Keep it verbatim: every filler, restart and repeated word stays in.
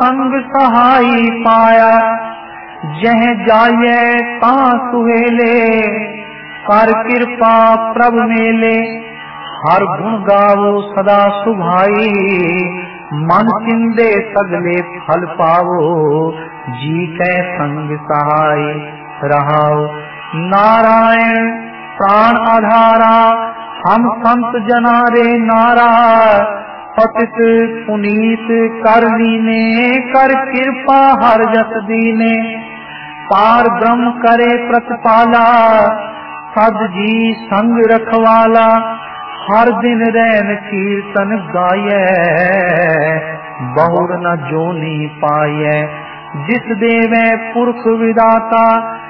संग सहाई पाया। जह जाये तां सुहेले कर कृपा प्रभ मेले। हर गुण गावो सदा सुभाई मन चिंदे सगले फल पावो। जी कै संग सहाय रहाओ। नारायण प्राण आधारा हम संत जना रे नारा। पतित पुनीत कर लीने कर कृपा हर जस दीने। पार ब्रह्म करे प्रतिपाला सद जी संग रखवाला। हर दिन रैन कीर्तन गाये बहुर न जोनी पाये। जिस देवे पुरख विदाता